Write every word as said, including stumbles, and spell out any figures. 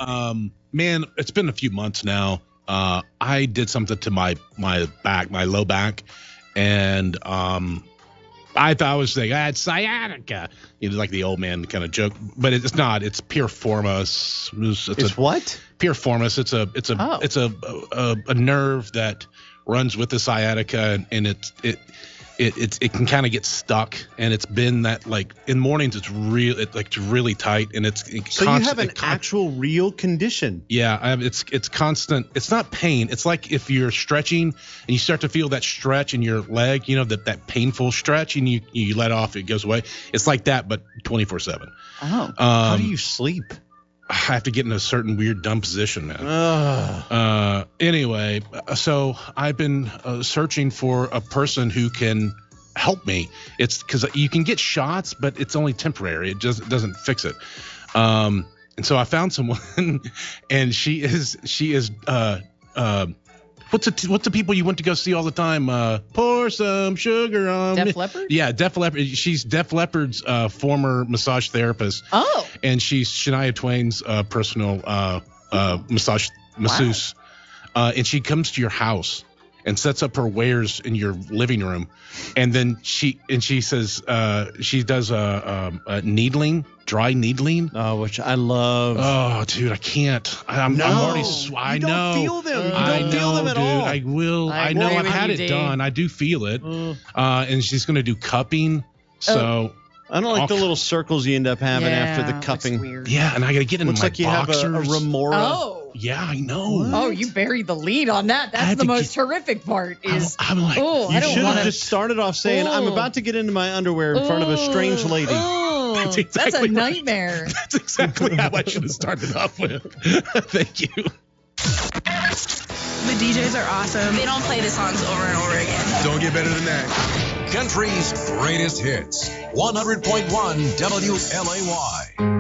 Um, man, it's been a few months now. Uh, I did something to my my back, my low back, and um, I thought I was saying I had sciatica. You know, like the old man kind of joke, but it's not. It's piriformis. It's, it's, it's a, what? Piriformis. It's a it's a Oh. it's a, a a nerve that runs with the sciatica, and, and it's it. It it, it can kind of get stuck, and it's been that like in mornings it's real it like it's really tight, and it's it So const- you have an it con- actual real condition. yeah I have, it's it's constant. It's not pain. It's like if you're stretching and you start to feel that stretch in your leg, you know, that that painful stretch, and you you let off, it goes away. It's like that, but twenty-four seven. Oh. Um, How do you sleep? I have to get in a certain weird dumb position, man. Ugh. Uh, anyway, so I've been uh, searching for a person who can help me. It's because you can get shots, but it's only temporary. It just it doesn't fix it. Um, and so I found someone, and she is she is uh uh. What's the what's the people you went to go see all the time? Uh, pour some sugar on me. Def Leppard? Yeah, Def Leppard. She's Def Leppard's uh, former massage therapist. Oh. And she's Shania Twain's uh, personal uh, uh, massage masseuse. Uh, and she comes to your house and sets up her wares in your living room, and then she and she says uh, she does a, um, a needling, dry needling. Oh, which I love. Oh, dude, I can't. I, I'm, no, I'm already. Sw- I you don't know. feel them. You I don't know, feel them at dude. all. I will. I I, know. agree I've with had you, it D. done. I do feel it. Uh, Uh, and she's gonna do cupping. So I don't like I'll- the little circles you end up having yeah, after the looks cupping. weird. yeah, and I gotta get in Looks my like you have boxers. a, a remora. Oh. Yeah, I know. Oh, you buried the lead on that. I That's had the to most get- horrific part. Is I'm, I'm like, oh, I You don't should want have to. just started off saying, "I'm Oh. about to get into my underwear in front of a strange lady." Oh, That's that's, exactly a right. nightmare. that's exactly how I should have started off with. Thank you. The D Js are awesome. They don't play the songs over and over again. Don't get better than that. Country's greatest hits. one hundred point one W L A Y.